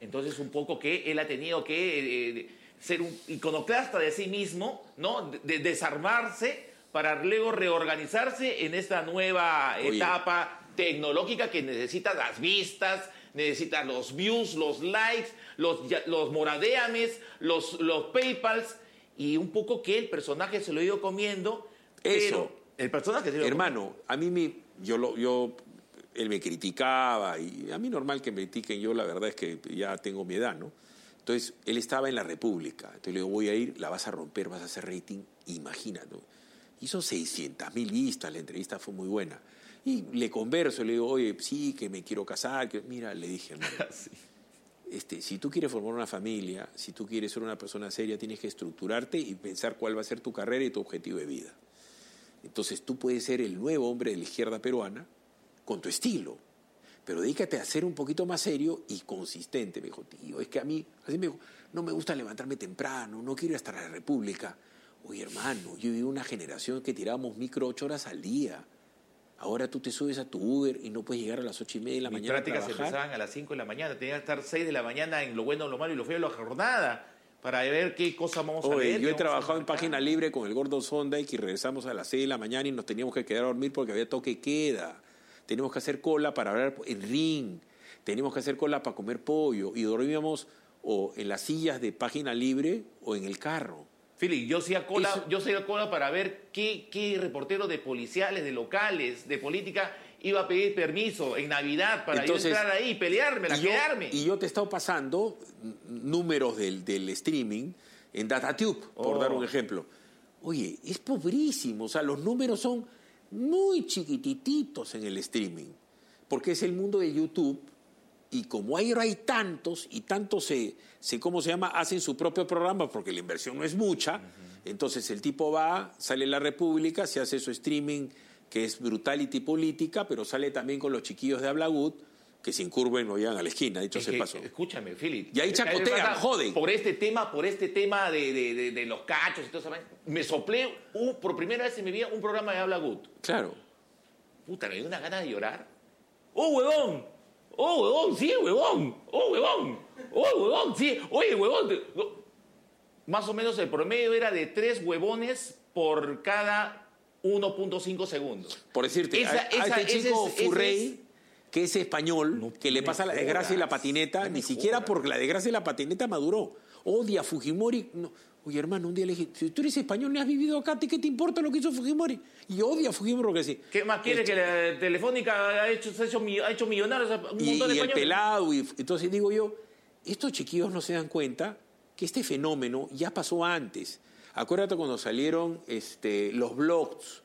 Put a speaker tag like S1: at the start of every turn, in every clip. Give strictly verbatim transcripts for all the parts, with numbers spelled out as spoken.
S1: Entonces, un poco que él ha tenido que eh, ser un iconoclasta de sí mismo, ¿no? De, de desarmarse para luego reorganizarse en esta nueva
S2: Oye.
S1: etapa tecnológica que necesita las vistas, necesita los views, los likes, los, los moradéames, los, los paypals, y un poco que el personaje se lo ha ido comiendo.
S2: Eso.
S1: Pero el personaje se lo ha ido
S2: Hermano, a mí me, yo, lo, yo, él me criticaba, y a mí normal que me critiquen, yo la verdad es que ya tengo mi edad, ¿no? Entonces, él estaba en la República, entonces le digo, voy a ir, la vas a romper, vas a hacer rating, imagínate. Hizo seiscientas mil vistas, la entrevista fue muy buena. Y le converso, le digo, oye, sí, que me quiero casar. Que... Mira, le dije, hermano,
S1: sí.
S2: este, si tú quieres formar una familia, si tú quieres ser una persona seria, tienes que estructurarte y pensar cuál va a ser tu carrera y tu objetivo de vida. Entonces tú puedes ser el nuevo hombre de la izquierda peruana con tu estilo, pero dedícate a ser un poquito más serio y consistente. Me dijo, tío, es que a mí, así me dijo, no me gusta levantarme temprano, no quiero ir hasta la República. Oye, hermano, yo viví una generación que tirábamos micro ocho horas al día. Ahora tú te subes a tu Uber y no puedes llegar a las ocho y media de la
S1: Mis
S2: mañana a
S1: prácticas
S2: trabajar.
S1: empezaban a las cinco de la mañana, tenía que estar seis de la mañana en lo bueno, lo malo y lo feo de la jornada para ver qué cosas vamos a
S2: Oye,
S1: leer.
S2: yo he
S1: vamos
S2: trabajado
S1: a
S2: en Página Libre con el Gordo Sonday y regresamos a las seis de la mañana y nos teníamos que quedar a dormir porque había toque queda. Teníamos que hacer cola para hablar en ring, teníamos que hacer cola para comer pollo y dormíamos o en las sillas de Página Libre o en el carro.
S1: Fili, yo hacía cola,
S2: Eso...
S1: yo hacía cola para ver qué, qué reportero de policiales, de locales, de política iba a pedir permiso en Navidad para Entonces, yo entrar ahí, peleármela,
S2: y yo,
S1: quedarme.
S2: Y yo te he estado pasando números del, del streaming en DataTube, por
S1: oh.
S2: dar un ejemplo. Oye, es pobrísimo, o sea, los números son muy chiquititos en el streaming, porque es el mundo de YouTube. Y como ahí hay tantos, y tantos se, se, ¿cómo se llama?, hacen su propio programa, porque la inversión no es mucha, uh-huh. Entonces el tipo va, sale en la República, se hace su streaming, que es brutality política, pero sale también con los chiquillos de Hablagut, que se incurven o llegan a la esquina, dicho
S1: es
S2: se
S1: que,
S2: pasó.
S1: Escúchame, Philip.
S2: Y ahí chacotean, joden.
S1: Por este tema, por este tema de, de, de, de los cachos y todo eso, me soplé, uh, por primera vez en mi vida, un programa de Hablagut.
S2: Claro.
S1: Puta, me dio una gana de llorar. ¡Oh, huevón! ¡Oh, huevón! ¡Sí, huevón! ¡Oh, huevón! ¡Oh, huevón! ¡Sí! ¡Oye, huevón! Más o menos el promedio era de tres huevones por cada uno punto cinco segundos.
S2: Por decirte, esa, a, a
S1: esa,
S2: este chico
S1: ese,
S2: Furrey,
S1: ese,
S2: que es español, no, que le pasa la desgracia y la patineta, ni siquiera porque la desgracia y la patineta maduró. Odia a Fujimori. No. Oye, hermano, un día le dije, si tú eres español, ni has vivido acá, ¿qué te importa lo que hizo Fujimori? Y odia a Fujimori porque sí.
S1: ¿Qué más quiere este, que la Telefónica ha hecho, ha hecho, ha hecho millonarios a un
S2: y,
S1: montón de
S2: y
S1: españoles?
S2: El pelado. Y, entonces digo yo, estos chiquillos no se dan cuenta que este fenómeno ya pasó antes. Acuérdate cuando salieron este, los blogs,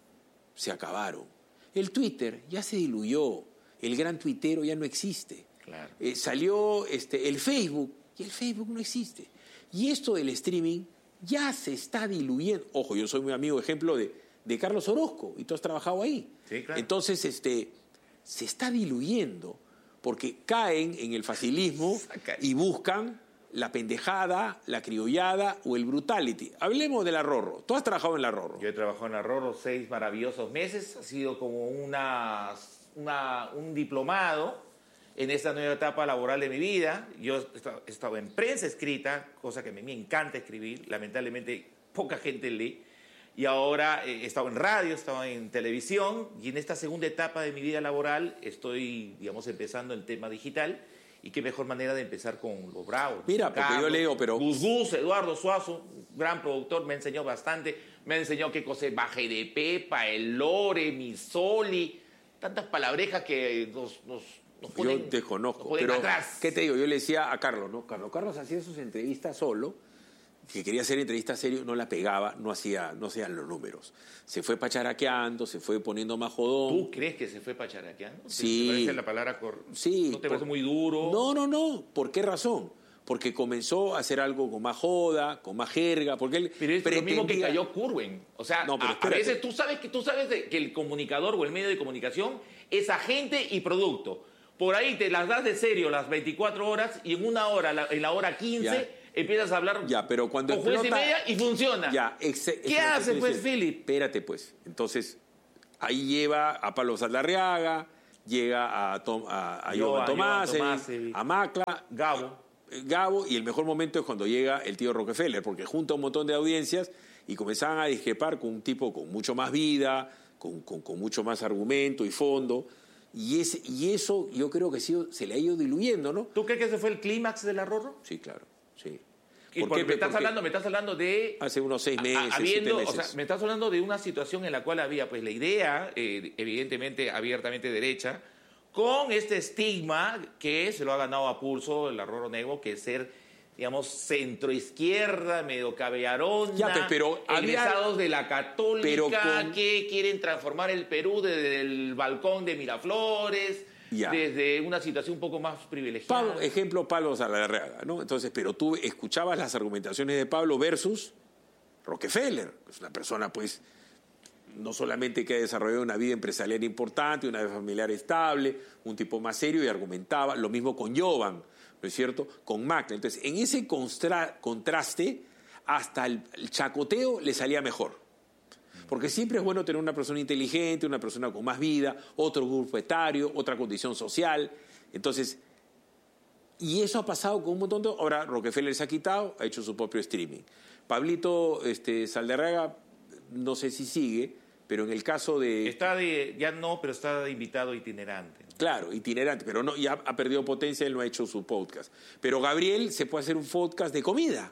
S2: se acabaron. El Twitter ya se diluyó. El gran tuitero ya no existe.
S1: Claro.
S2: Eh, salió este, el Facebook y el Facebook no existe. Y esto del streaming ya se está diluyendo. Ojo, yo soy muy amigo, ejemplo, de, de Carlos Orozco, y tú has trabajado ahí.
S1: Sí, claro.
S2: Entonces, este, se está diluyendo porque caen en el facilismo y buscan la pendejada, la criollada o el brutality. Hablemos de la Rorro. Tú has trabajado en la Rorro.
S1: Yo he trabajado en la Rorro seis maravillosos meses. Ha sido como una, una, un diplomado en esta nueva etapa laboral de mi vida. Yo he estado en prensa escrita, cosa que a mí me encanta escribir. Lamentablemente, poca gente lee. Y ahora he estado en radio, he estado en televisión. Y en esta segunda etapa de mi vida laboral estoy, digamos, empezando el tema digital. Y qué mejor manera de empezar con los bravos.
S2: Mira, porque
S1: Carlos,
S2: yo leo, pero...
S1: Gus Gus, Eduardo Suazo, gran productor, me enseñó bastante. Me enseñó qué cosa es Baje de Pepa, el Lore, Misoli. Tantas palabrejas que nos... nos Nos ponen,
S2: yo desconozco,
S1: nos ponen
S2: pero
S1: atrás.
S2: ¿qué te digo? Yo le decía a Carlos, ¿no? Carlos, Carlos hacía sus entrevistas solo, que quería hacer entrevistas serio, no la pegaba, no hacía, no hacían los números. Se fue pacharaqueando, se fue poniendo más jodón.
S1: ¿Tú crees que se fue pacharaqueando?
S2: Sí.
S1: ¿Te parece la palabra cor...
S2: Sí.
S1: ¿No te
S2: por...
S1: parece muy duro?
S2: No, no, no. ¿Por qué razón? Porque comenzó a hacer algo con más joda, con más jerga, porque él
S1: pero es
S2: pretendía...
S1: lo mismo que cayó Curwen. O sea,
S2: no, pero
S1: a, a veces tú sabes que tú sabes de, que el comunicador o el medio de comunicación es agente y producto. Por ahí te las das de serio las veinticuatro horas y en una hora, la, en la hora quince, ya. empiezas a hablar
S2: ya, pero cuando
S1: con juez
S2: explota,
S1: y media y funciona.
S2: Ya, ex, ex,
S1: ¿Qué hace, pues, Philip?
S2: Espérate, pues. Entonces, ahí lleva a Pablo Saldarriaga, llega a, Tom, a, a
S1: Jovan,
S2: Jovan Tomás,
S1: Jovan Tomás,
S2: a Macla,
S1: Gabo.
S2: Gabo, y el mejor momento es cuando llega el tío Rockefeller, porque junta un montón de audiencias y comenzaban a discrepar con un tipo con mucho más vida, con, con, con mucho más argumento y fondo, y, ese, y eso yo creo que sí, se le ha ido diluyendo, ¿no?
S1: ¿Tú crees que ese fue el clímax de la Rorro?
S2: Sí, claro, sí.
S1: Y
S2: ¿Por
S1: porque
S2: qué?
S1: me estás
S2: Porque
S1: hablando, me estás hablando de
S2: hace unos seis meses,
S1: a- habiendo,
S2: siete
S1: o sea,
S2: meses.
S1: me estás hablando de una situación en la cual había pues la idea, eh, evidentemente abiertamente derecha, con este estigma que se lo ha ganado a pulso el Rorro Negro, que es ser, digamos, centroizquierda, medio cabearona,
S2: Ya, pe- pero había-
S1: egresados de la Católica,
S2: pero con-
S1: que quieren transformar el Perú desde el balcón de Miraflores,
S2: Ya.
S1: desde una situación un poco más privilegiada.
S2: Pablo, ejemplo, Pablo Saldarriaga, ¿no? Entonces, pero tú escuchabas las argumentaciones de Pablo versus Rockefeller, que es una persona, pues, no solamente que ha desarrollado una vida empresarial importante, una vida familiar estable, un tipo más serio y argumentaba, lo mismo con Jovan, ¿no es cierto?, con Macla. Entonces, en ese constra- contraste, hasta el, el chacoteo le salía mejor. Porque siempre es bueno tener una persona inteligente, una persona con más vida, otro grupo etario, otra condición social. Entonces, y eso ha pasado con un montón de... Ahora Rockefeller se ha quitado, ha hecho su propio streaming. Pablito este, Saldarriaga, no sé si sigue, pero en el caso de...
S1: Está de, ya no, pero está de invitado itinerante.
S2: Claro, itinerante, pero no, ya ha perdido potencia, él no ha hecho su podcast. Pero Gabriel se puede hacer un podcast de comida.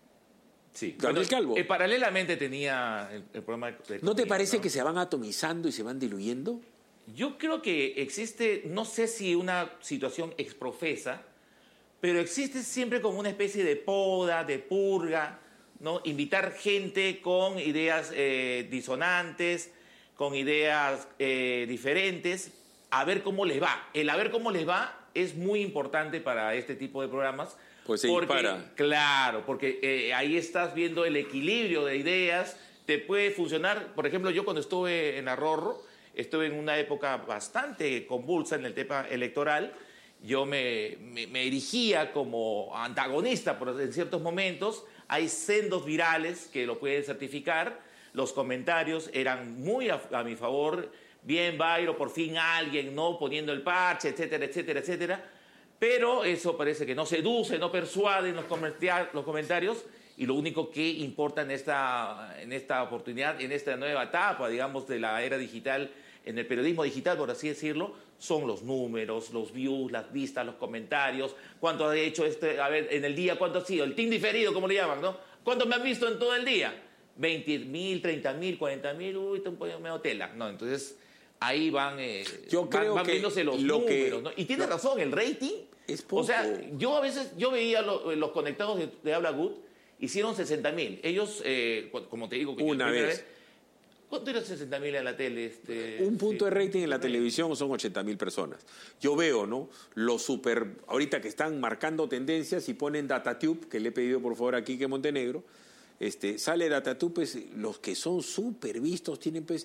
S1: Sí.
S2: Gabriel Calvo.
S1: Eh, paralelamente tenía el, el programa de, de
S2: ¿No te
S1: comida,
S2: parece
S1: ¿no?
S2: que se van atomizando y se van diluyendo?
S1: Yo creo que existe, no sé si una situación exprofesa, pero existe siempre como una especie de poda, de purga, ¿no? Invitar gente con ideas eh, disonantes, con ideas eh, diferentes, a ver cómo les va. El a ver cómo les va es muy importante para este tipo de programas.
S2: Pues se
S1: porque,
S2: dispara.
S1: Claro, porque eh, ahí estás viendo el equilibrio de ideas, te puede funcionar. Por ejemplo, yo cuando estuve en Arrorro, estuve en una época bastante convulsa en el tema electoral, yo me, me, me erigía como antagonista por, en ciertos momentos, hay sendos virales que lo pueden certificar, los comentarios eran muy a, a mi favor, bien Bayro, por fin alguien, ¿no?, poniendo el parche, etcétera, etcétera, etcétera. Pero eso parece que no seduce, no persuade en los, los comentarios, y lo único que importa en esta, en esta oportunidad, en esta nueva etapa, digamos, de la era digital, en el periodismo digital, por así decirlo, son los números, los views, las vistas, los comentarios, cuánto ha hecho este, a ver, en el día, cuánto ha sido, el team diferido, como le llaman, ¿no? ¿Cuánto me han visto en todo el día? veinte mil, treinta mil, cuarenta mil, uy, te un pollo medio tela. No, entonces ahí van, eh,
S2: Yo
S1: van,
S2: creo
S1: van
S2: que
S1: viéndose los
S2: lo que-
S1: números, ¿no? Y tiene
S2: lo-
S1: razón, el rating.
S2: Es poco.
S1: O sea, yo a veces, yo veía lo- los conectados de, de Habla Good, hicieron sesenta mil. Ellos, eh, cu- como te digo, que yo
S2: Una
S1: primera
S2: vez.
S1: ¿Cuánto era sesenta mil en la tele? Este,
S2: Un punto
S1: sí.
S2: de rating en la televisión son ochenta mil personas. Yo veo, ¿no? Los super... Ahorita que están marcando tendencias y ponen Datatube, que le he pedido por favor a Quique Montenegro, este, sale Datatube, pues los que son súper vistos tienen pues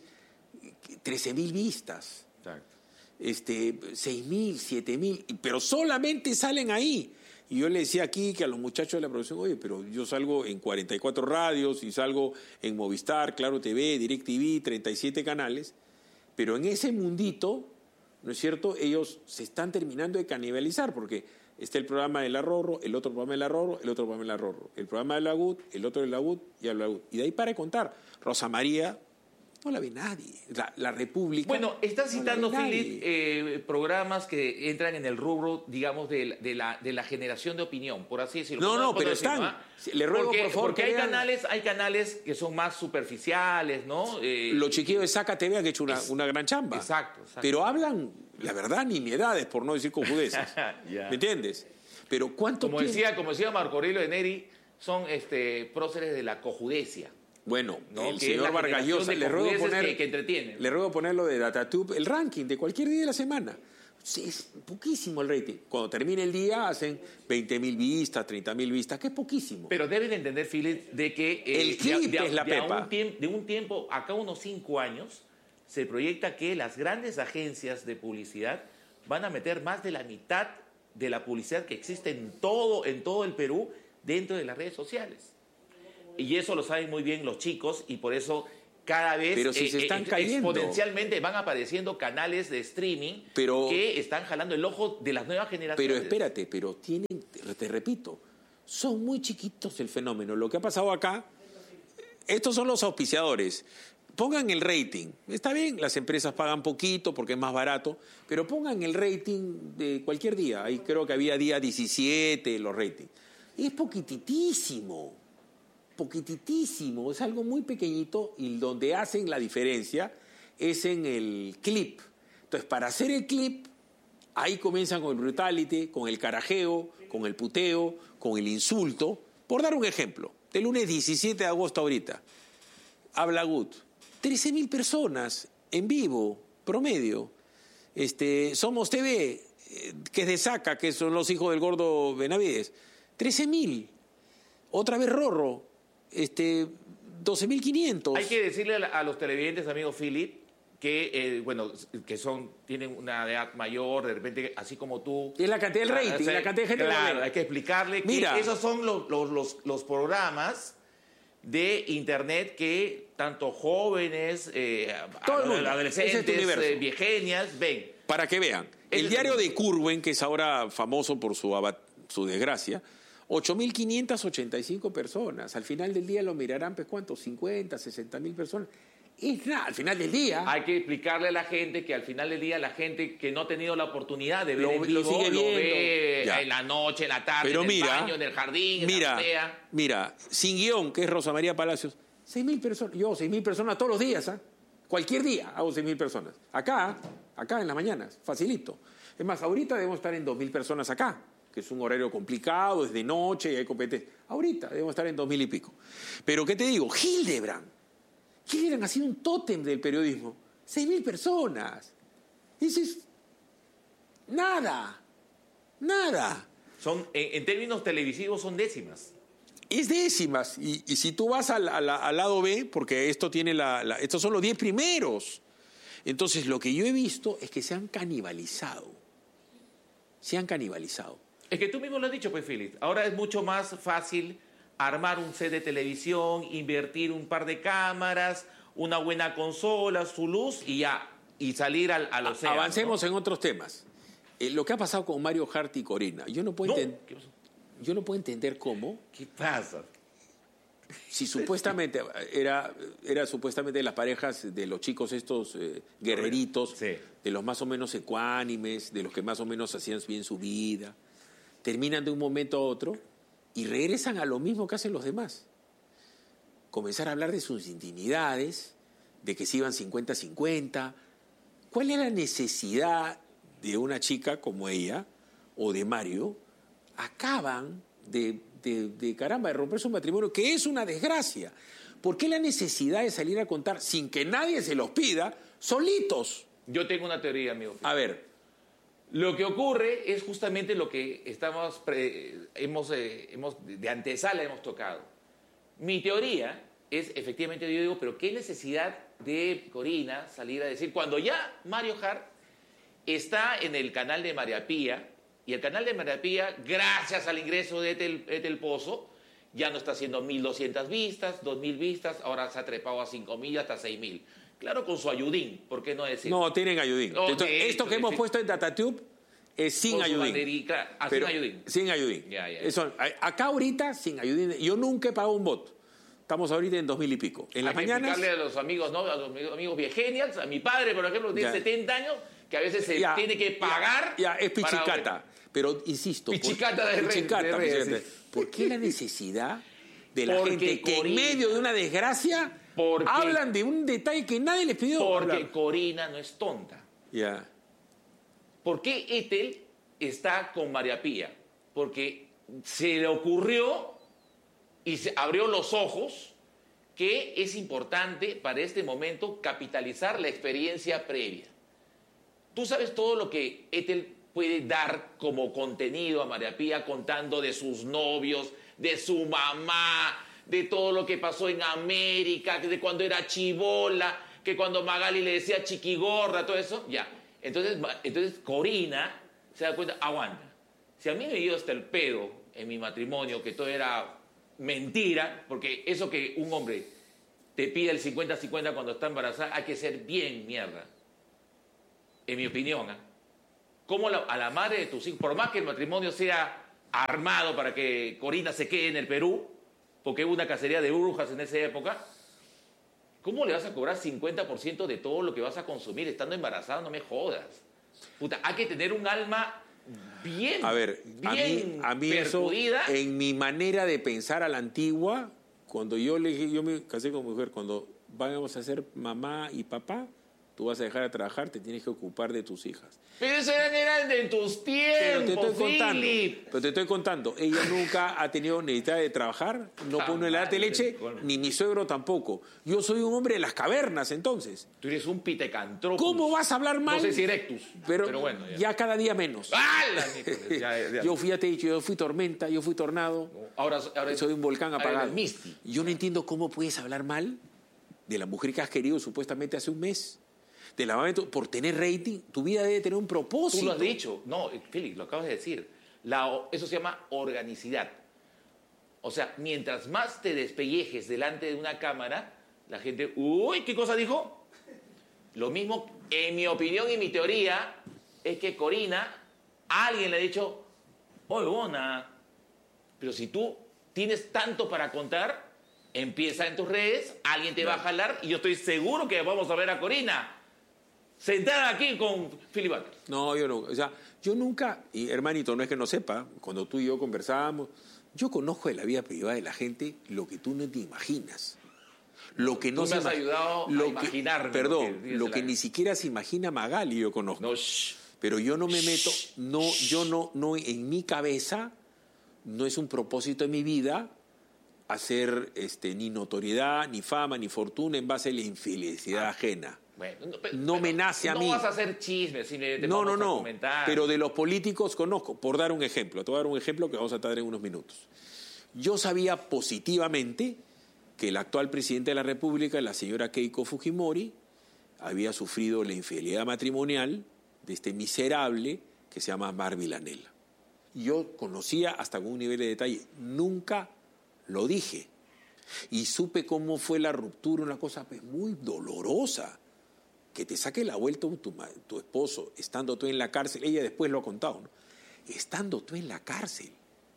S2: trece mil vistas.
S1: Exacto.
S2: Este, seis mil, siete mil, pero solamente salen ahí. Y yo le decía aquí que a los muchachos de la producción, oye, pero yo salgo en cuarenta y cuatro radios y salgo en Movistar, Claro T V, DirecTV, treinta y siete canales, pero en ese mundito, ¿no es cierto?, ellos se están terminando de canibalizar, porque está el programa del Arrorro, el otro programa del Arrorro, el otro programa del Arrorro, el programa del Agud, el otro del Agud y el Agud. Y de ahí para de contar. Rosa María no la ve nadie. La, la República.
S1: Bueno, estás
S2: no la
S1: citando,
S2: ve nadie.
S1: Philip, eh, programas que entran en el rubro, digamos, de, la- de, la, de la generación de opinión, por así decirlo.
S2: No,
S1: ¿Cómo
S2: no,
S1: puedo
S2: pero
S1: decirlo,
S2: están.
S1: ah?
S2: Sí, le ruego,
S1: porque,
S2: por favor,
S1: porque
S2: que
S1: hay
S2: vean.
S1: canales, hay canales que son más superficiales, ¿no? Eh,
S2: Los chiquillos de Saca T V han hecho una,
S1: Es-
S2: una gran chamba.
S1: Exacto, exacto.
S2: Pero hablan, la verdad, nimiedades, por no decir cojudeces.
S1: Ya.
S2: ¿Me entiendes? Pero ¿cuánto
S1: como,
S2: tiempo?
S1: decía, como decía Marco Aurelio de Neri, son este, próceres de la cojudecia.
S2: Bueno,
S1: ¿No?
S2: el
S1: Que es
S2: señor
S1: la
S2: Vargas
S1: generación
S2: Llosa,
S1: de
S2: le ruego
S1: cojudeces
S2: poner,
S1: que- que entretienen.
S2: le ruego poner lo de Datatube, el ranking de cualquier día de la semana. Sí, es poquísimo el rating. Cuando termine el día hacen veinte mil vistas, treinta mil vistas, que es poquísimo.
S1: Pero deben entender, Philip, de que... eh,
S2: El clip es la
S1: de a
S2: pepa.
S1: Un tiemp- de un tiempo, acá unos cinco años, se proyecta que las grandes agencias de publicidad van a meter más de la mitad de la publicidad que existe en todo, en todo el Perú dentro de las redes sociales. Y eso lo saben muy bien los chicos y por eso cada vez
S2: pero si
S1: eh,
S2: se están
S1: eh,
S2: cayendo.
S1: exponencialmente van apareciendo canales de streaming
S2: pero,
S1: que están jalando el ojo de las nuevas generaciones.
S2: Pero espérate, pero tienen, te, te repito, son muy chiquitos el fenómeno. Lo que ha pasado acá, estos son los auspiciadores. Pongan el rating. Está bien, las empresas pagan poquito porque es más barato, pero pongan el rating de cualquier día. Ahí creo que había día diecisiete los ratings. Es poquititísimo, poquititísimo. Es algo muy pequeñito y donde hacen la diferencia es en el clip. Entonces, para hacer el clip, ahí comienzan con el brutality, con el carajeo, con el puteo, con el insulto. Por dar un ejemplo, del lunes diecisiete de agosto ahorita, Habla Good. trece mil personas en vivo, promedio. Este, Somos T V, que es de Saca, que son los hijos del gordo Benavides. trece mil. Otra vez Rorro, este, doce mil quinientos.
S1: Hay que decirle a los televidentes, amigo Philip, que, eh, bueno, que son, tienen una edad mayor, de repente, así como tú.
S2: Es la cantidad del rating,
S1: o sea,
S2: la cantidad de gente.
S1: Claro, hay que explicarle que
S2: Mira,
S1: esos son los, los, los, los programas de internet que tanto jóvenes, eh,
S2: todo el mundo,
S1: adolescentes, eh, viegenias, ven.
S2: Para que vean, el
S1: Ese
S2: diario
S1: es el
S2: de Curwen, que es ahora famoso por su, abat- su desgracia, ocho mil quinientas ochenta y cinco personas. Al final del día lo mirarán, pues, ¿cuántos? cincuenta, sesenta mil personas. Es nada, al final del día.
S1: Hay que explicarle a la gente que al final del día la gente que no ha tenido la oportunidad de ver
S2: Lo-
S1: en vivo,
S2: lo sigue
S1: lo
S2: viendo.
S1: ve
S2: Ya.
S1: en la noche, en la tarde,
S2: Pero
S1: en
S2: mira,
S1: el baño, en el jardín, en
S2: mira,
S1: la azotea.
S2: Mira, Sin Guión, que es Rosa María Palacios, seis mil personas. Yo, seis mil personas todos los días, ¿ah? Cualquier día hago seis mil personas. Acá, acá en las mañanas, facilito. Es más, ahorita debemos estar en dos mil personas acá, que es un horario complicado, es de noche y hay competencia. Ahorita debemos estar en dos mil y pico. Pero, ¿qué te digo? Hildebrand. Hildebrand ha sido un tótem del periodismo. seis mil personas. Dices, nada, nada.
S1: Son, en, en términos televisivos son décimas.
S2: Es décimas. Y, y si tú vas al, al, al lado B, porque esto tiene la, la, estos son los diez primeros. Entonces, lo que yo he visto es que se han canibalizado. Se han canibalizado.
S1: Es que tú mismo lo has dicho, pues, Philip. Ahora es mucho más fácil armar un set de televisión, invertir un par de cámaras, una buena consola, su luz y ya. Y salir al, al océano.
S2: Avancemos,
S1: ¿no?
S2: en otros temas. Eh, lo que ha pasado con Mario Hart y Corina. Yo no puedo,
S1: No,
S2: enten-
S1: ¿qué pasó?
S2: yo no puedo entender cómo,
S1: ¿Qué pasa?
S2: si supuestamente era, era supuestamente las parejas de los chicos estos eh, guerreritos,
S1: Sí.
S2: de los más o menos ecuánimes, de los que más o menos hacían bien su vida, terminan de un momento a otro y regresan a lo mismo que hacen los demás. Comenzar a hablar de sus intimidades, de que se iban cincuenta cincuenta. ¿Cuál es la necesidad de una chica como ella o de Mario? Acaban de, de, de caramba, de romper su matrimonio, que es una desgracia. ¿Por qué la necesidad de salir a contar sin que nadie se los pida, solitos?
S1: Yo tengo una teoría, amigo.
S2: A ver,
S1: Lo que ocurre es justamente lo que estamos pre- hemos, eh, hemos de antesala hemos tocado. Mi teoría es, efectivamente, yo digo, pero qué necesidad de Corina salir a decir, cuando ya Mario Hart está en el canal de María Pía, y el canal de María Pía, gracias al ingreso de Etel, Etel Pozo, ya no está haciendo mil doscientas vistas, dos mil vistas, ahora se ha trepado a cinco mil, hasta seis mil. Claro, con su ayudín, ¿por qué no decir?
S2: no, tienen ayudín.
S1: Oh,
S2: Entonces,
S1: de
S2: esto
S1: hecho,
S2: que hemos
S1: sí.
S2: puesto en DataTube es sin
S1: Con su
S2: ayudín.
S1: banderita, ah,
S2: Pero-
S1: sin ayudín.
S2: Sin ayudín.
S1: Ya, ya.
S2: Eso, a- acá ahorita, sin ayudín. Yo nunca he pagado un bot. Estamos ahorita en dos mil y pico. En
S1: Hay
S2: las
S1: que
S2: mañanas...
S1: explicarle a los amigos, ¿no? A los amigos- amigos viegenials, a mi padre, por ejemplo, que tiene
S2: Ya.
S1: setenta años, que a veces se
S2: Ya,
S1: tiene que pagar.
S2: Ya, ya, es
S1: para-
S2: pichicata. Pero, insisto... por-
S1: Pichicata de red,
S2: pichicata,
S1: de red,
S2: presidente.
S1: sí.
S2: ¿Por qué la necesidad de la
S1: Porque
S2: gente que
S1: Corina-
S2: en medio de una desgracia
S1: Porque-
S2: hablan de un detalle que nadie les pidió
S1: Porque
S2: hablar?
S1: Corina no es tonta.
S2: Ya.
S1: ¿Por qué Ethel está con María Pía? Porque se le ocurrió y se abrió los ojos que es importante para este momento capitalizar la experiencia previa. Tú sabes todo lo que Ethel puede dar como contenido a María Pía contando de sus novios, de su mamá, de todo lo que pasó en América, de cuando era chibola, que cuando Magali le decía chiquigorda, todo eso, ya. Entonces, ma- entonces Corina se da cuenta, aguanta. Si a mí me dio hasta el pedo en mi matrimonio, que todo era mentira, porque eso que un hombre te pide el cincuenta cincuenta cuando está embarazada, hay que ser bien mierda. En mi opinión, ¿eh? ¿Cómo la, a la madre de tus hijos, por más que el matrimonio sea armado para que Corina se quede en el Perú, porque hubo una cacería de brujas en esa época, ¿cómo le vas a cobrar cincuenta por ciento de todo lo que vas a consumir estando embarazada? No me jodas. Puta, hay que tener un alma bien,
S2: a ver,
S1: bien
S2: a mí, a mí eso, en mi manera de pensar a la antigua, cuando yo le dije, yo me casé con mi mujer, cuando vamos a ser mamá y papá, tú vas a dejar de trabajar, te tienes que ocupar de tus hijas.
S1: Pero eso eran, eran de tus tiempos,
S2: pero te estoy contando,
S1: Philip.
S2: Pero te estoy contando, ella nunca ha tenido necesidad de trabajar, no pone la de leche, ni mi suegro tampoco. Yo soy un hombre de las cavernas, entonces.
S1: Tú eres un pitecantropus.
S2: ¿Cómo vas a hablar mal?
S1: No sé si erectus,
S2: pero,
S1: pero bueno. Ya.
S2: ya cada día menos.
S1: ¡Hala! ya, ya.
S2: Yo fui, ya te he dicho, yo fui tormenta, yo fui tornado.
S1: Ahora, ahora
S2: soy un volcán apagado.
S1: Misty.
S2: Yo no entiendo cómo puedes hablar mal de la mujer que has querido supuestamente hace un mes. De la por tener rating, tu vida debe tener un propósito.
S1: Tú lo has dicho. No, Félix, lo acabas de decir. La, eso se llama organicidad. O sea, mientras más te despellejes delante de una cámara, la gente, uy, ¿qué cosa dijo? Lo mismo, en mi opinión y mi teoría, es que Corina, alguien le ha dicho, oye, Bona, pero si tú tienes tanto para contar, empieza en tus redes, alguien te va a jalar y yo estoy seguro que vamos a ver a Corina sentada aquí con Philip Butler.
S2: No, yo no. O sea, yo nunca, y hermanito, no es que no sepa, cuando tú y yo conversábamos, yo conozco de la vida privada de la gente lo que tú no te imaginas. Lo que no
S1: tú
S2: se
S1: me has ayudado
S2: lo
S1: a imaginar.
S2: Perdón, lo que, lo que ni siquiera se imagina Magali yo conozco.
S1: No, shh.
S2: Pero yo no me meto,
S1: Shh.
S2: no, yo no, no, en mi cabeza, no es un propósito de mi vida hacer este, ni notoriedad, ni fama, ni fortuna en base a la infelicidad ah. ajena.
S1: Bueno, no, pero,
S2: no me nace a
S1: no
S2: mí.
S1: No vas a hacer chismes, simplemente
S2: no,
S1: vamos
S2: no, no.
S1: a comentar.
S2: Pero de los políticos conozco. Por dar un ejemplo, te voy a dar un ejemplo que vamos a tratar en unos minutos. Yo sabía positivamente que el actual presidente de la República, la señora Keiko Fujimori, había sufrido la infidelidad matrimonial de este miserable que se llama Mar Villanela. Yo conocía hasta con un nivel de detalle. Nunca lo dije. Y supe cómo fue la ruptura, una cosa pues, muy dolorosa. Que te saque la vuelta tu, tu esposo, estando tú en la cárcel, ella después lo ha contado, ¿no? Estando tú en la cárcel,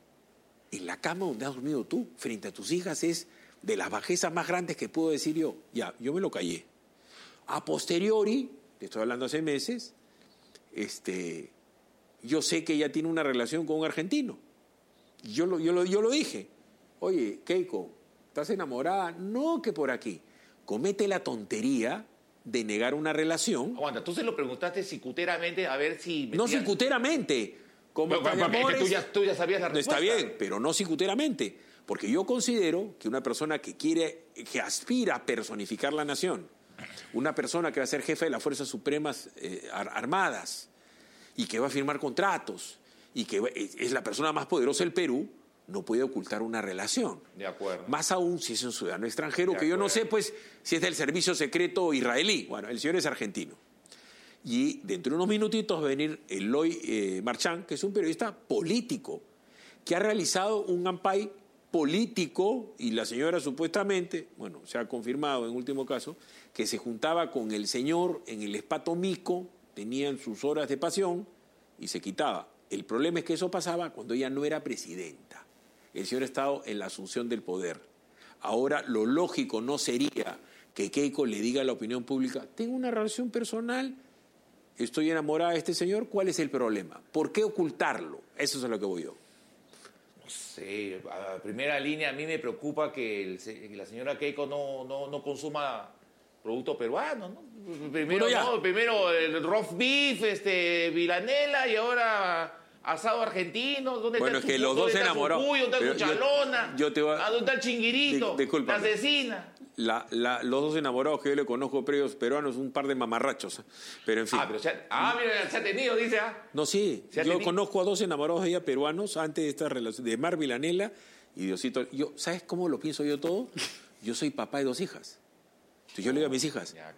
S2: en la cama donde has dormido tú, frente a tus hijas, es de las bajezas más grandes que puedo decir yo. Ya, yo me lo callé. A posteriori, te estoy hablando hace meses, este, yo sé que ella tiene una relación con un argentino. Yo lo, yo lo, yo lo dije. Oye, Keiko, ¿estás enamorada? No, que por aquí. Comete la tontería de negar una relación.
S1: Aguanta, tú se lo preguntaste cicuteramente a ver si...
S2: Metían... No cicuteramente. Como
S1: bueno, bueno,
S2: amores,
S1: es que tú, ya, tú ya sabías la respuesta.
S2: Está bien, pero no cicuteramente. Porque yo considero que una persona que quiere, que aspira a personificar la nación, una persona que va a ser jefe de las Fuerzas Supremas eh, Armadas y que va a firmar contratos y que es la persona más poderosa del Perú, no puede ocultar una relación.
S1: De acuerdo.
S2: Más aún si es un ciudadano extranjero,
S1: De
S2: que yo
S1: acuerdo.
S2: no sé pues si es del servicio secreto israelí. Bueno, el señor es argentino. Y dentro de unos minutitos va a venir Eloy eh, Marchán, que es un periodista político, que ha realizado un ampay político, y la señora supuestamente, bueno, se ha confirmado en último caso, que se juntaba con el señor en el Espato Mico, tenían sus horas de pasión y se quitaba. El problema es que eso pasaba cuando ella no era presidenta. El señor ha estado en la asunción del poder. Ahora, lo lógico no sería que Keiko le diga a la opinión pública, tengo una relación personal, estoy enamorada de este señor, ¿cuál es el problema? ¿Por qué ocultarlo? Eso es a lo que voy yo.
S1: No sé, a primera línea a mí me preocupa que, el, que la señora Keiko no, no, no consuma producto peruano, ¿no? Primero,
S2: bueno,
S1: no, primero el roast beef, este, Villanela y ahora... asado argentino, ¿dónde
S2: bueno,
S1: está
S2: es que
S1: su,
S2: los dos se enamoraron.
S1: ¿Dónde está su chalona?
S2: Yo, yo te voy a...
S1: ¿Dónde está el chinguirito?
S2: Di,
S1: la asesina.
S2: La, la, los dos enamorados que yo le conozco previos peruanos, un par de mamarrachos. Pero en fin.
S1: Ah, pero se ha, ah, mira, se ha tenido, dice. ¿Ah?
S2: No, sí. Yo tenido? conozco a dos enamorados de ella peruanos antes de esta relación, de Mar Villanela y Diosito. Yo, ¿sabes cómo lo pienso yo todo? Yo soy papá de dos hijas. Entonces yo le digo a mis hijas,
S1: ya, claro.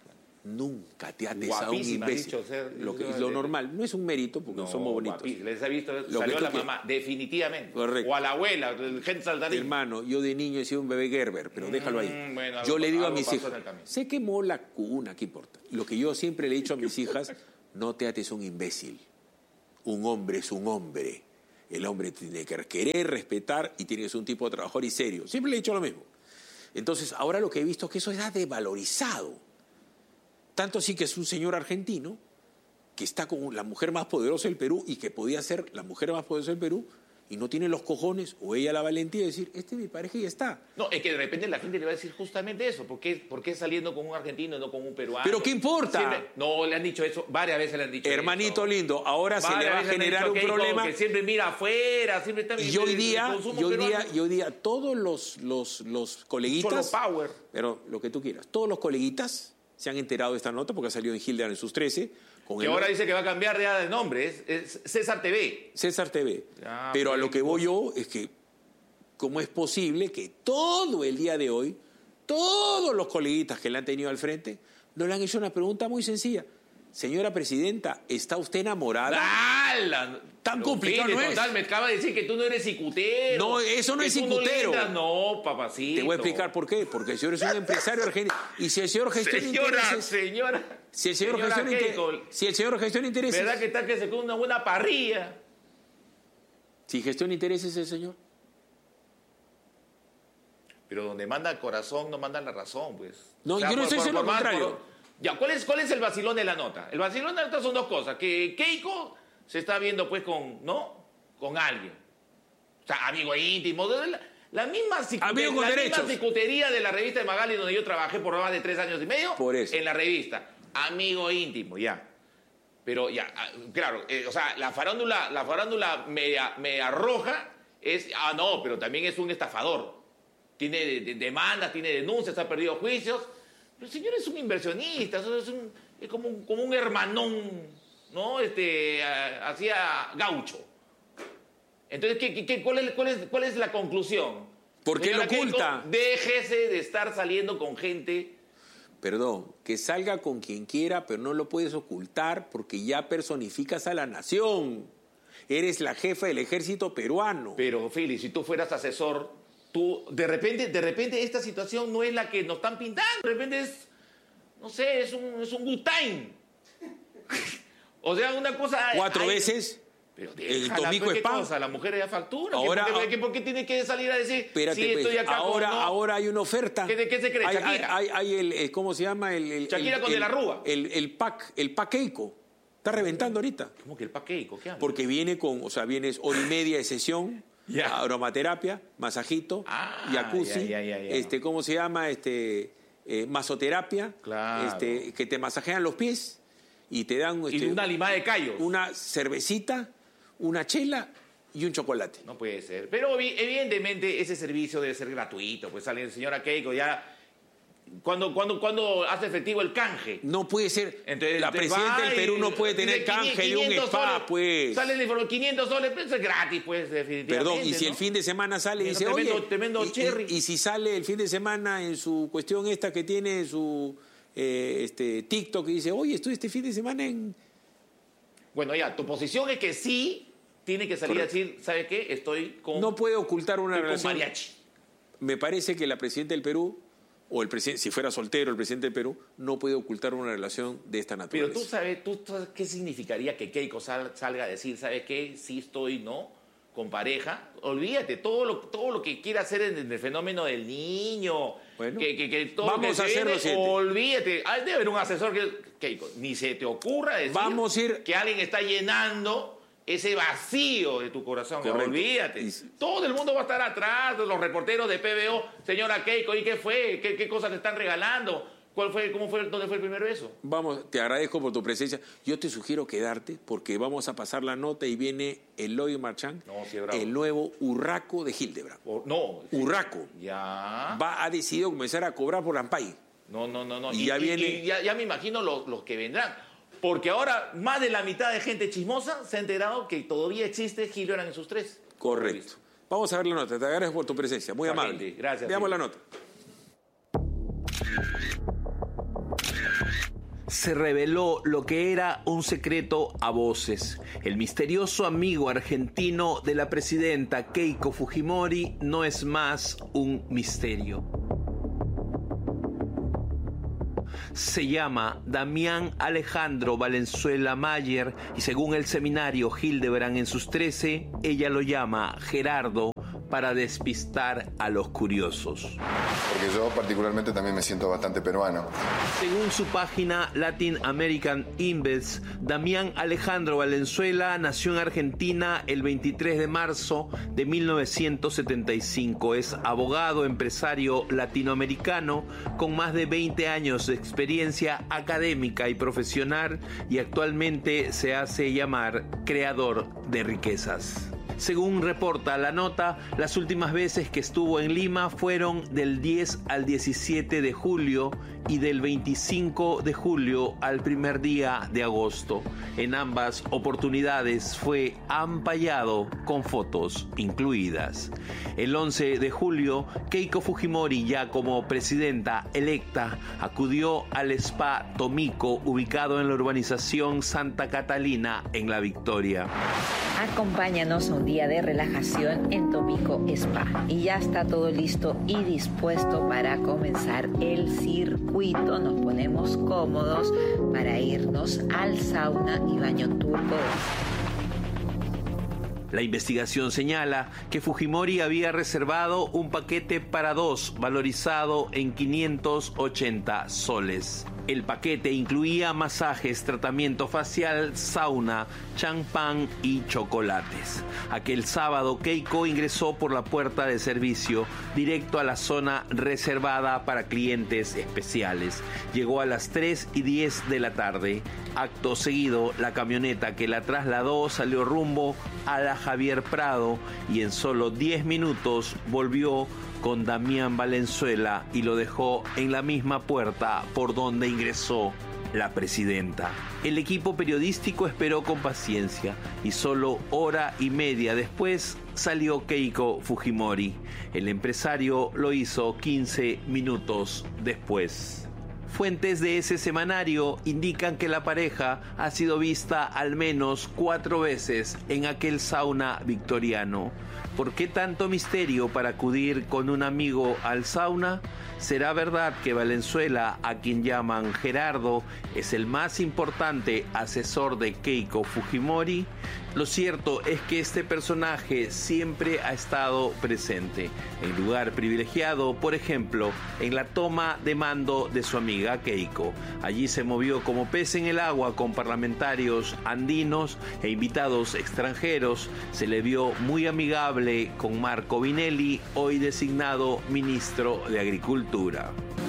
S2: Nunca te ates a un
S1: Guapísima,
S2: imbécil.
S1: dicho ser-
S2: lo, que, lo normal, no es un mérito porque
S1: No,
S2: somos bonitos.
S1: guapí- Les ha visto,
S2: Lo
S1: salió
S2: que
S1: la
S2: tú
S1: mamá, definitivamente.
S2: Correcto.
S1: O a la abuela, el gente saltarín.
S2: Hermano, yo de niño he sido un bebé Gerber, pero déjalo ahí.
S1: Mm, bueno,
S2: yo
S1: algo-
S2: le digo a
S1: algo
S2: mis
S1: pasó
S2: hijos,
S1: en el camino.
S2: se quemó la cuna, ¿qué importa? Lo que yo siempre le he dicho a mis hijas, no te ates a un imbécil. Un hombre es un hombre. El hombre tiene que querer, respetar y tiene que ser un tipo de trabajador y serio. Siempre le he dicho lo mismo. Entonces, ahora lo que he visto es que eso está devalorizado. Tanto así que es un señor argentino que está con la mujer más poderosa del Perú y que podía ser la mujer más poderosa del Perú y no tiene los cojones o ella la valentía de decir, este es mi pareja y ya está.
S1: No, es que de repente la gente le va a decir justamente eso. ¿Por qué, por qué saliendo con un argentino y no con un peruano?
S2: ¿Pero qué importa?
S1: Siempre- no, le han dicho eso, varias veces le han dicho
S2: Hermanito
S1: eso.
S2: lindo, ahora se le
S1: Varias
S2: va a
S1: veces le han
S2: generar
S1: dicho
S2: un
S1: que
S2: problema.
S1: Que siempre mira afuera, siempre está...
S2: Y hoy
S1: el-
S2: día,
S1: el consumo
S2: y hoy día,
S1: peruano.
S2: y hoy día todos los, los, los coleguitas,
S1: Solo power.
S2: pero lo que tú quieras, todos los coleguitas se han enterado de esta nota porque ha salido en Hildebrand en sus trece. Con
S1: Que
S2: el-
S1: ahora dice que va a cambiar ya de nombre, es, es César T V.
S2: César T V.
S1: Ya,
S2: Pero a
S1: pues,
S2: lo que voy yo es que, ¿cómo es posible que todo el día de hoy, todos los coleguitas que le han tenido al frente, no le han hecho una pregunta muy sencilla? Señora presidenta, ¿está usted enamorada?
S1: ¡Hala!
S2: Tan
S1: Pero,
S2: complicado
S1: Fili,
S2: no es.
S1: total, me acaba de decir que tú no eres cicutero.
S2: No, eso no
S1: que
S2: es
S1: tú no le
S2: cicutero.
S1: entras. No, papacito.
S2: Te voy a explicar por qué. Porque el señor es un empresario argentino. Y si el señor gestiona
S1: Señora,
S2: intereses...
S1: señora.
S2: Si el señor
S1: señora
S2: gestiona,
S1: Keiko,
S2: inter- si el señor gestiona intereses...
S1: ¿verdad que está que se come una buena parrilla?
S2: Si gestiona intereses el señor...
S1: Pero donde manda el corazón, no manda la razón, pues.
S2: No, yo no estoy diciendo lo
S1: más-
S2: contrario.
S1: Ya, ¿cuál es, ¿cuál es el vacilón de la nota? El vacilón de la nota son dos cosas. Que Keiko se está viendo, pues, con, ¿no? Con alguien. O sea, amigo íntimo. La, la misma, cicu-
S2: Amigo con
S1: la misma
S2: derechos.
S1: cicutería de la revista de Magali, donde yo trabajé por más de tres años y medio.
S2: Por eso.
S1: En la revista. Amigo íntimo, ya. Pero ya, ah, claro, eh, o sea, la farándula, la farándula media, media roja es, ah, no, pero también es un estafador. Tiene de- de- demandas, tiene denuncias, ha perdido juicios. Pero el señor es un inversionista, es, es un- es como, un, como un hermanón, ¿no? Este, ah, hacía gaucho. Entonces, ¿qué, qué- qué- cuál, es, cuál, es, ¿cuál es la conclusión?
S2: ¿Por qué
S1: Señora
S2: lo oculta?
S1: Keiko, déjese de estar saliendo con gente.
S2: Perdón, que salga con quien quiera, pero no lo puedes ocultar porque ya personificas a la nación. Eres la jefa del ejército peruano.
S1: Pero, Fili, si tú fueras asesor, tú, de repente, de repente esta situación no es la que nos están pintando. De repente es, no sé, es un, es un good time. O sea, una cosa...
S2: Cuatro
S1: ay,
S2: veces
S1: Pero
S2: el
S1: déjala,
S2: Tomico
S1: pues, ¿qué
S2: Spa.
S1: cosa? La mujer ya factura.
S2: Ahora-
S1: ¿Por qué, por qué tiene que salir a decir,
S2: Espérate,
S1: sí, estoy
S2: pues,
S1: acá
S2: ahora,
S1: con, no?
S2: ahora hay una oferta.
S1: ¿Qué- de qué se cree,
S2: Hay,
S1: Shakira?
S2: hay, hay el, el- ¿cómo se llama? El, el-
S1: Shakira
S2: el-
S1: con De
S2: el-
S1: la Rúa.
S2: El, el pack, el pack Keiko. Está reventando ahorita.
S1: ¿Cómo que el paqueico? ¿Qué habla?
S2: Porque viene con, o sea, viene es hora y media de sesión,
S1: Ya.
S2: aromaterapia, masajito,
S1: Ah,
S2: jacuzzi,
S1: ya, ya, ya, ya.
S2: este, ¿cómo se llama? Este, eh, masoterapia,
S1: Claro.
S2: este, que te masajean los pies y te dan
S1: Y
S2: este,
S1: una limada de callos.
S2: una cervecita, una chela y un chocolate.
S1: No puede ser. Pero evi- evidentemente ese servicio debe ser gratuito. Pues sale el señora Keiko ya... Cuando, cuando, cuando hace efectivo el canje.
S2: No puede ser.
S1: Entonces,
S2: la
S1: entonces
S2: presidenta
S1: va
S2: del
S1: y
S2: Perú no puede
S1: dice
S2: tener canje de un
S1: quinientos
S2: spa,
S1: soles,
S2: pues.
S1: Sale el informe quinientos soles, pues eso es gratis, pues, definitivamente.
S2: Perdón, y si
S1: ¿no?
S2: el fin de semana sale y
S1: Mira,
S2: dice,
S1: tremendo-
S2: oye,
S1: tremendo
S2: y- y,
S1: cherry.
S2: y si sale el fin de semana en su cuestión esta que tiene en su eh, este, TikTok y dice, oye, estoy este fin de semana en...
S1: Bueno, ya, tu posición es que sí tiene que salir
S2: Correcto.
S1: a decir, ¿sabe qué? Estoy con,
S2: No puede ocultar una
S1: estoy con
S2: relación.
S1: mariachi.
S2: Me parece que la presidenta del Perú, o el presidente, si fuera soltero el presidente del Perú, no puede ocultar una relación de esta
S1: Pero
S2: naturaleza.
S1: tú sabes, tú sabes qué significaría que Keiko sal- salga a decir, ¿sabe qué? Sí estoy, ¿no? Con pareja. Olvídate, todo lo, todo lo que quiera hacer en el fenómeno del niño.
S2: Bueno,
S1: que, que, que todo
S2: vamos
S1: lo que
S2: a
S1: se
S2: hacer lo
S1: vende,
S2: siguiente.
S1: olvídate. Ah, debe haber un asesor que... Keiko, ni se te ocurra decir
S2: Vamos a ir-
S1: que alguien está llenando ese vacío de tu corazón.
S2: Correcto.
S1: Olvídate.
S2: Y-
S1: Todo el mundo va a estar atrás, los reporteros de P B O. Señora Keiko, ¿y qué fue? ¿Qué, qué cosas le están regalando? ¿Cuál fue, cómo fue, ¿Dónde fue el primer beso?
S2: Vamos, te agradezco por tu presencia. Yo te sugiero quedarte porque vamos a pasar la nota y viene Eloy Marchán,
S1: No, sí, bravo.
S2: el nuevo Urraco de Hildebrand.
S1: O- no.
S2: Urraco.
S1: Ya.
S2: Va, ha decidido comenzar a cobrar por Ampay.
S1: No, no, no, no.
S2: Y ya viene-
S1: y ya, ya me imagino los, los que vendrán. Porque ahora más de la mitad de gente chismosa se ha enterado que todavía existe Hildebrand en sus tres.
S2: Correcto. Vamos a ver la nota. Te agradezco por tu presencia. Muy
S1: Excelente.
S2: amable.
S1: Gracias,
S2: Veamos
S1: sí.
S2: la nota.
S3: se reveló lo que era un secreto a voces. El misterioso amigo argentino de la presidenta Keiko Fujimori no es más un misterio. Se llama Damián Alejandro Valenzuela Mayer y según el seminario Hildebrand en sus trece, ella lo llama Gerardo para despistar a los curiosos.
S4: Porque yo particularmente también me siento bastante peruano.
S3: Según su página Latin American Invest, Damián Alejandro Valenzuela nació en Argentina el veintitrés de marzo de mil novecientos setenta y cinco. Es abogado, empresario latinoamericano con más de veinte años de experiencia académica y profesional y actualmente se hace llamar creador de riquezas. Según reporta la nota, las últimas veces que estuvo en Lima fueron del diez al diecisiete de julio y del veinticinco de julio al primer día de agosto. En ambas oportunidades fue ampallado con fotos incluidas. El once de julio, Keiko Fujimori, ya como presidenta electa, acudió al Spa Tomiko, ubicado en la urbanización Santa Catalina, en La Victoria.
S5: Acompáñanos a un día de relajación en Tomiko Spa. Y ya está todo listo y dispuesto para comenzar el circuito. Nos ponemos cómodos para irnos al sauna y baño turco.
S3: La investigación señala que Fujimori había reservado un paquete para dos, valorizado en quinientos ochenta soles. El paquete incluía masajes, tratamiento facial, sauna, champán y chocolates. Aquel sábado, Keiko ingresó por la puerta de servicio directo a la zona reservada para clientes especiales. Llegó a las tres y diez de la tarde. Acto seguido, la camioneta que la trasladó salió rumbo a la Javier Prado y en solo diez minutos volvió con Damián Valenzuela y lo dejó en la misma puerta por donde ingresó la presidenta. El equipo periodístico esperó con paciencia y solo hora y media después salió Keiko Fujimori. El empresario lo hizo quince minutos después. Fuentes de ese semanario indican que la pareja ha sido vista al menos cuatro veces en aquel sauna victoriano. ¿Por qué tanto misterio para acudir con un amigo al sauna? ¿Será verdad que Valenzuela, a quien llaman Gerardo, es el más importante asesor de Keiko Fujimori? Lo cierto es que este personaje siempre ha estado presente, en lugar privilegiado, por ejemplo, en la toma de mando de su amiga Keiko. Allí se movió como pez en el agua con parlamentarios andinos e invitados extranjeros. Se le vio muy amigable con Marco Vinelli, hoy designado ministro de Agricultura.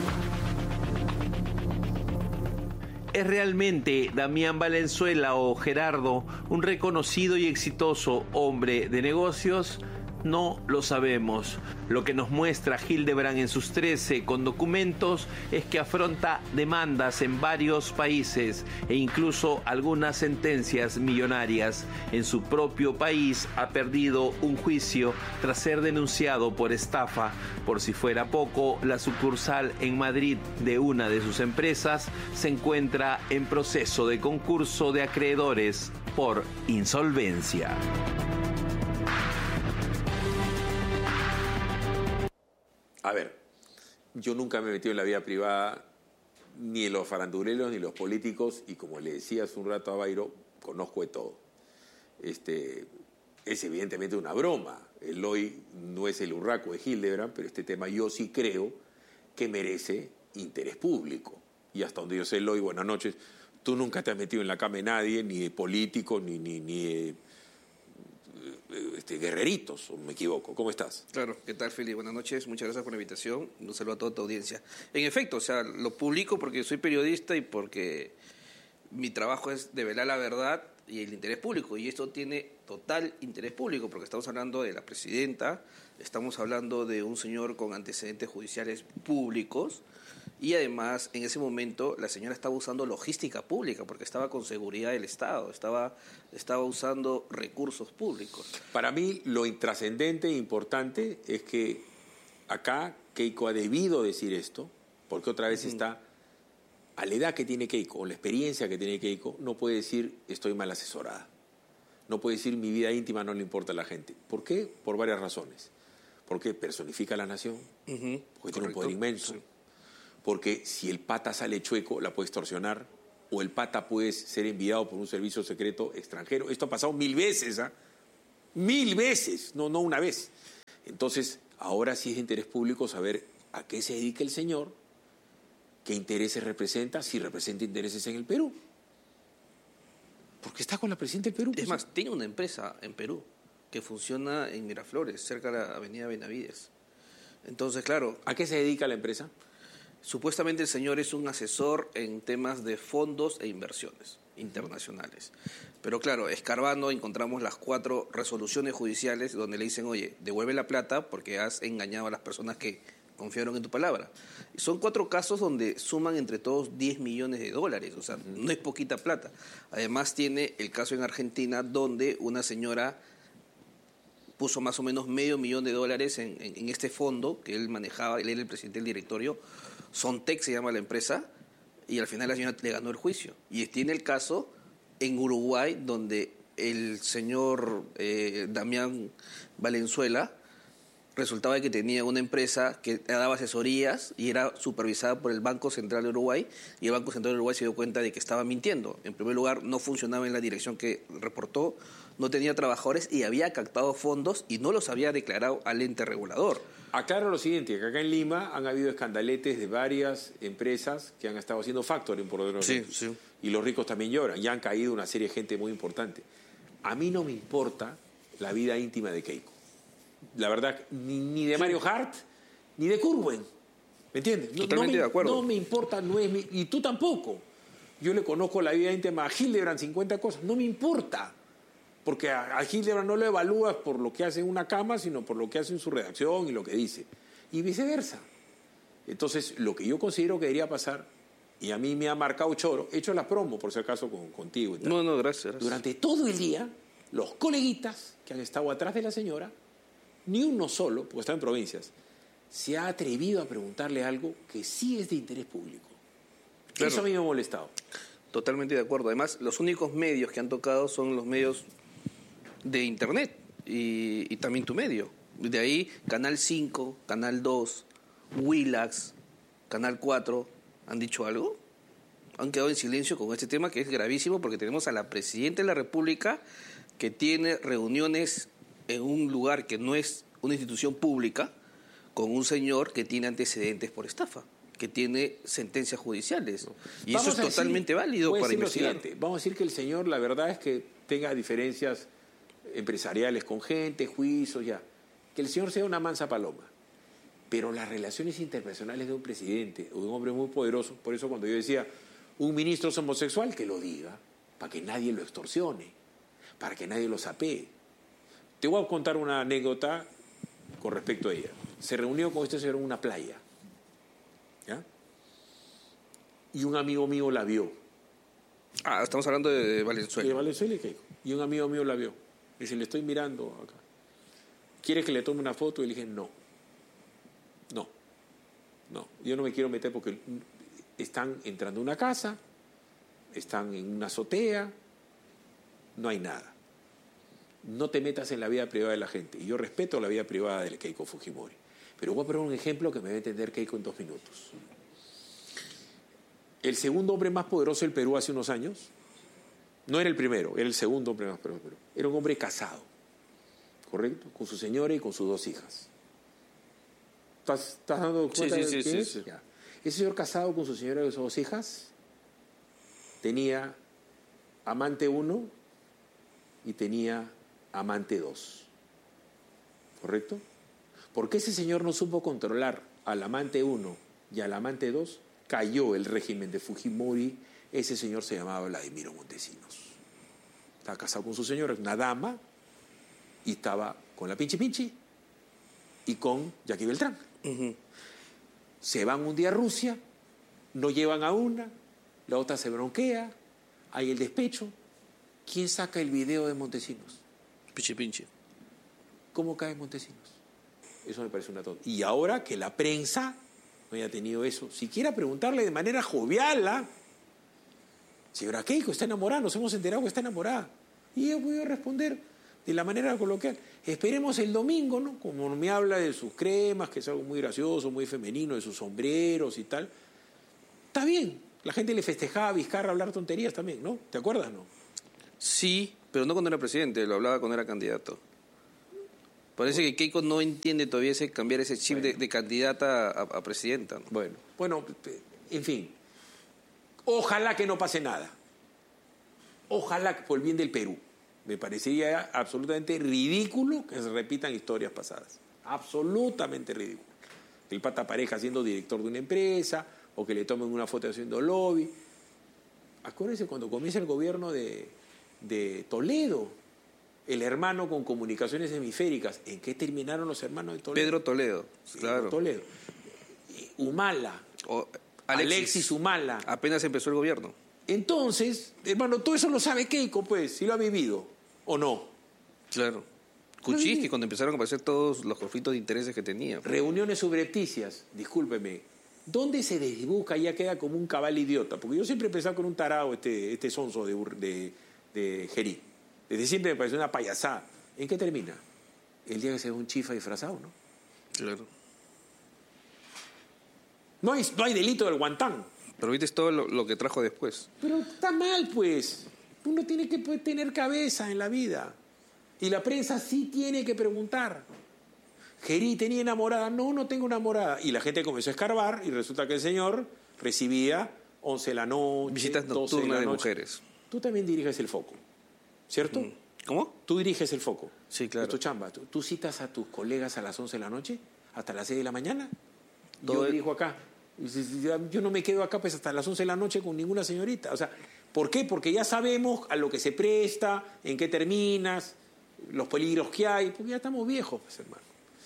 S3: ¿Es realmente Damián Valenzuela o Gerardo un reconocido y exitoso hombre de negocios? No lo sabemos. Lo que nos muestra Hildebrand en sus trece con documentos es que afronta demandas en varios países e incluso algunas sentencias millonarias. En su propio país ha perdido un juicio tras ser denunciado por estafa. Por si fuera poco, la sucursal en Madrid de una de sus empresas se encuentra en proceso de concurso de acreedores por insolvencia.
S2: A ver, yo nunca me he metido en la vida privada ni en los faranduleros ni los políticos y como le decía hace un rato a Bairo, conozco de todo. Este, es evidentemente una broma. El hoy no es el urraco de Hildebrand, pero este tema yo sí creo que merece interés público. Y hasta donde yo sé, Eloy, buenas noches, tú nunca te has metido en la cama de nadie, ni de político, ni, ni, ni de Este, guerreritos, o me equivoco. ¿Cómo estás?
S6: Claro, ¿qué tal, Feli? Buenas noches, muchas gracias por la invitación. Un saludo a toda tu audiencia. En efecto, o sea, lo publico porque soy periodista y porque mi trabajo es develar la verdad y el interés público. Y esto tiene total interés público porque estamos hablando de la presidenta, estamos hablando de un señor con antecedentes judiciales públicos. Y además, en ese momento, la señora estaba usando logística pública porque estaba con seguridad del Estado, estaba, estaba usando recursos públicos.
S2: Para mí, lo intrascendente e importante es que acá Keiko ha debido decir esto, porque otra vez uh-huh. está a la edad que tiene Keiko, o la experiencia que tiene Keiko, no puede decir estoy mal asesorada. No puede decir mi vida íntima no le importa a la gente. ¿Por qué? Por varias razones. Porque personifica a la nación,
S6: Uh-huh.
S2: porque tiene un poder inmenso, sí. Porque si el pata sale chueco, la puede extorsionar, o el pata puede ser enviado por un servicio secreto extranjero. Esto ha pasado mil veces, ¿ah? Mil veces, no, no una vez. Entonces, ahora sí es de interés público saber a qué se dedica el señor, qué intereses representa, si representa intereses en el Perú. Porque está con la presidenta del Perú.
S6: Es más, tiene una empresa en Perú que funciona en Miraflores, cerca de la avenida Benavides. Entonces, claro...
S2: ¿A qué se dedica la empresa?
S6: Supuestamente el señor es un asesor en temas de fondos e inversiones internacionales. Pero claro, escarbando encontramos las cuatro resoluciones judiciales donde le dicen, oye, devuelve la plata porque has engañado a las personas que confiaron en tu palabra. Y son cuatro casos donde suman entre todos diez millones de dólares, o sea, no es poquita plata. Además tiene el caso en Argentina donde una señora puso más o menos medio millón de dólares en, en, en este fondo que él manejaba, él era el presidente del directorio, Sontec se llama la empresa, y al final la señora le ganó el juicio. Y tiene el caso en Uruguay donde el señor eh, Damián Valenzuela resultaba que tenía una empresa que daba asesorías y era supervisada por el Banco Central de Uruguay, y el Banco Central de Uruguay se dio cuenta de que estaba mintiendo. En primer lugar, no funcionaba en la dirección que reportó, no tenía trabajadores y había captado fondos y no los había declarado al ente regulador.
S2: Aclaro lo siguiente, que acá en Lima han habido escandaletes de varias empresas que han estado haciendo factoring por otros
S6: sí, sí.
S2: Y los ricos también lloran, y han caído una serie de gente muy importante. A mí no me importa la vida íntima de Keiko. La verdad, ni, ni de Mario Hart, ni de Curwen. ¿Me entiendes? No,
S6: Totalmente
S2: no me,
S6: de acuerdo.
S2: No me importa, no es mi, y tú tampoco. Yo le conozco la vida íntima a Hildebrand, cincuenta cosas. No me importa. Porque a, a Hildebrand no lo evalúas por lo que hace en una cama, sino por lo que hace en su redacción y lo que dice. Y viceversa. Entonces, lo que yo considero que debería pasar, y a mí me ha marcado choro, he hecho las promos, por si acaso, con, contigo y tal.
S6: No, no, gracias, gracias.
S2: Durante todo el día, los coleguitas que han estado atrás de la señora, ni uno solo, porque está en provincias, se ha atrevido a preguntarle algo que sí es de interés público. Claro. Eso a mí me ha molestado.
S6: Totalmente de acuerdo. Además, los únicos medios que han tocado son los medios de Internet y, y también tu medio. De ahí, Canal cinco, Canal dos, Willax, Canal cuatro, ¿han dicho algo? Han quedado en silencio con este tema que es gravísimo porque tenemos a la Presidenta de la República que tiene reuniones en un lugar que no es una institución pública con un señor que tiene antecedentes por estafa, que tiene sentencias judiciales. Y
S2: Vamos
S6: eso es
S2: decir,
S6: totalmente válido para investigar.
S2: Vamos a decir que el señor, la verdad es que tenga diferencias empresariales con gente, juicios, ya. Que el señor sea una mansa paloma. Pero las relaciones interpersonales de un presidente o de un hombre muy poderoso, por eso cuando yo decía, un ministro es homosexual, que lo diga, para que nadie lo extorsione, para que nadie lo sapee. Te voy a contar una anécdota con respecto a ella. Se reunió con este señor en una playa, ¿ya? Y un amigo mío la vio.
S6: Ah, estamos hablando de Valenzuela.
S2: De Valenzuela y Keiko. Y un amigo mío la vio. Dice, le estoy mirando acá. ¿Quiere que le tome una foto? Y le dije, no. No. No. Yo no me quiero meter porque están entrando a una casa, están en una azotea, no hay nada. No te metas en la vida privada de la gente. Y yo respeto la vida privada de Keiko Fujimori. Pero voy a poner un ejemplo que me va a entender Keiko en dos minutos. El segundo hombre más poderoso del Perú hace unos años, no era el primero, era el segundo hombre más poderoso del Perú. Era un hombre casado, ¿correcto? Con su señora y con sus dos hijas. ¿Estás, estás dando cuenta
S6: sí,
S2: de
S6: sí,
S2: quién
S6: sí,
S2: es?
S6: sí.
S2: Ya. Ese señor casado con su señora y sus dos hijas tenía amante uno y tenía amante dos. ¿Correcto? ¿Por qué ese señor no supo controlar al amante uno y al amante dos? Cayó el régimen de Fujimori. Ese señor se llamaba Vladimiro Montesinos. Estaba casado con su señora, una dama, y estaba con la Pinchi Pinchi y con Jackie Beltrán.
S6: Uh-huh.
S2: Se van un día a Rusia, no llevan a una, la otra se bronquea, hay el despecho. ¿Quién saca el video de Montesinos?
S6: Pinche pinche.
S2: ¿Cómo cae Montesinos? Eso me parece una tontería. Y ahora que la prensa no haya tenido eso. Siquiera preguntarle de manera jovial, ¿ah? Señora Keiko, está enamorada, nos hemos enterado que está enamorada. Y ella puede responder de la manera coloquial. Esperemos el domingo, ¿no? Como me habla de sus cremas, que es algo muy gracioso, muy femenino, de sus sombreros y tal. Está bien. La gente le festejaba a Vizcarra hablar tonterías también, ¿no? ¿Te acuerdas, no?
S6: Sí, pero no cuando era presidente, lo hablaba cuando era candidato. Parece que Keiko no entiende todavía ese cambiar ese chip bueno. de, de candidata a, a presidenta, ¿no?
S2: Bueno, bueno, en fin. Ojalá que no pase nada. Ojalá por el bien del Perú. Me parecería absolutamente ridículo que se repitan historias pasadas. Absolutamente ridículo. Que el pata aparezca siendo director de una empresa o que le tomen una foto haciendo lobby. Acuérdense cuando comienza el gobierno de, de Toledo, el hermano con comunicaciones hemisféricas. ¿En qué terminaron los hermanos de Toledo?
S6: Pedro Toledo,
S2: sí,
S6: claro.
S2: Toledo. Humala.
S6: O Alexis.
S2: Alexis Humala.
S6: Apenas empezó el gobierno.
S2: Entonces, hermano, todo eso lo sabe Keiko, pues, si lo ha vivido, ¿o no?
S6: Claro. Kuczynski, cuando empezaron a aparecer todos los conflictos de intereses que tenía.
S2: Reuniones subrepticias, discúlpeme. ¿Dónde se desdibuja y ya queda como un cabal idiota? Porque yo siempre he pensado con un tarado este, este sonso de, de, de Gerí. Desde siempre me pareció una payasada. ¿En qué termina? El día que se ve un chifa disfrazado, ¿no?
S6: Claro.
S2: No hay, no hay delito del guantán.
S6: Pero viste todo lo, lo que trajo después.
S2: Pero está mal, pues. Uno tiene que tener cabeza en la vida. Y la prensa sí tiene que preguntar. Gerí, ¿tenía enamorada? No, no tengo enamorada. Y la gente comenzó a escarbar y resulta que el señor recibía once de la noche,
S6: visitas
S2: doce de la
S6: nocturnas de
S2: noche.
S6: mujeres.
S2: Tú también diriges el foco, ¿cierto?
S6: Mm. ¿Cómo?
S2: Tú diriges el foco.
S6: Sí, claro.
S2: Es tu chamba. ¿Tú, tú citas a tus colegas a las once de la noche? ¿Hasta las seis de la mañana?
S6: Todo
S2: Yo
S6: el-
S2: dirijo acá. Y si- si- Yo no me quedo acá pues hasta las once de la noche con ninguna señorita. O sea, ¿por qué? Porque ya sabemos a lo que se presta, en qué terminas, los peligros que hay, porque ya estamos viejos, pues, hermano.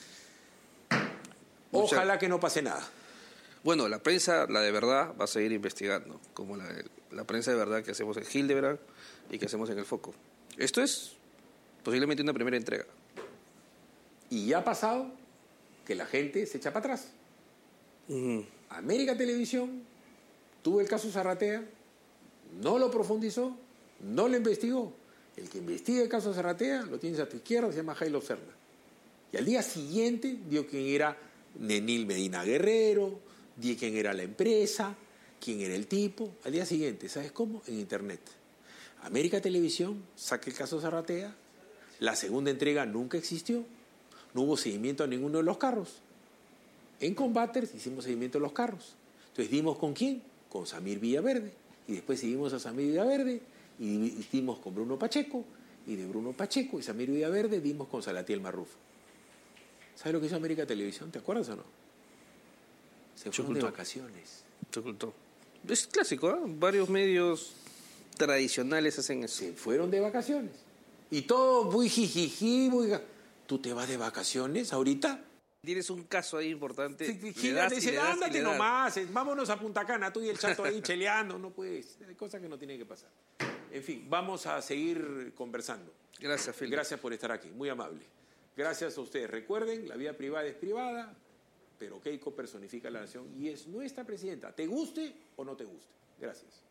S6: Mucha-
S2: Ojalá que no pase nada.
S6: Bueno, la prensa, la de verdad, va a seguir investigando, como la, la prensa de verdad que hacemos en Hildebrand y que hacemos en El Foco. Esto es posiblemente una primera entrega.
S2: Y ya ha pasado que la gente se echa para atrás.
S6: Mm.
S2: América Televisión tuvo el caso Zarratea, no lo profundizó, no lo investigó. El que investiga el caso Zarratea lo tienes a tu izquierda, se llama Jailo Serna. Y al día siguiente dio quién era Nenil Medina Guerrero, dio quién era la empresa, quién era el tipo. Al día siguiente, ¿sabes cómo? En internet. América Televisión saca el caso Zarratea, la segunda entrega nunca existió, no hubo seguimiento a ninguno de los carros. En Combaters hicimos seguimiento de los carros. Entonces dimos con quién, con Samir Villaverde. Y después seguimos a Samir Villaverde y dimos con Bruno Pacheco. Y de Bruno Pacheco y Samir Villaverde dimos con Salatiel Marrufo. ¿Sabes lo que hizo América Televisión? ¿Te acuerdas o no? Se fueron de vacaciones.
S6: Se ocultó. Es clásico, ¿eh? Varios medios tradicionales hacen eso.
S2: Se fueron de vacaciones. Y todo muy jijiji, muy... ga- ¿Tú te vas de vacaciones ahorita?
S6: Tienes un caso ahí importante.
S2: Sí,
S6: le
S2: sí,
S6: das y
S2: dice,
S6: le das y
S2: ándate
S6: le das.
S2: nomás, eh, vámonos a Punta Cana, tú y el chato ahí cheleando, no puedes, hay cosas que no tienen que pasar. En fin, vamos a seguir conversando.
S6: Gracias, Phil.
S2: Gracias por estar aquí, muy amable. Gracias a ustedes. Recuerden, la vida privada es privada, pero Keiko personifica a la nación y es nuestra presidenta, te guste o no te guste. Gracias.